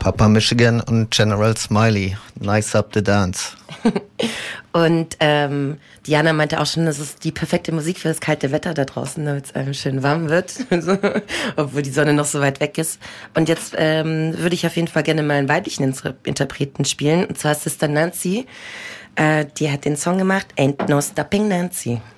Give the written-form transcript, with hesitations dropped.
Papa Michigan und General Smiley. Nice Up the Dance. Und Diana meinte auch schon, das ist die perfekte Musik für das kalte Wetter da draußen, damit es einem schön warm wird, obwohl die Sonne noch so weit weg ist. Und jetzt würde ich auf jeden Fall gerne mal einen weiblichen Interpreten spielen, und zwar Sister Nancy. Die hat den Song gemacht, Ain't No Stopping Nancy.